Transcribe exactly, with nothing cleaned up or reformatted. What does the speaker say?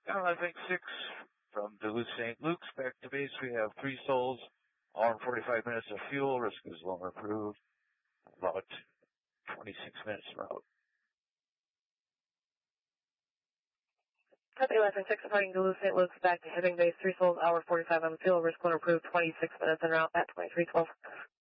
Skyline six from Duluth Saint Luke's back to base. We have three souls, hour and forty-five minutes of fuel. Risk is lower approved. About twenty-six minutes route. Copy eleven six, departing Duluth Saint Luke's back to Hibbing Base, three souls, hour forty-five on fuel, risk one approved, twenty-six minutes en route at twenty-three twelve.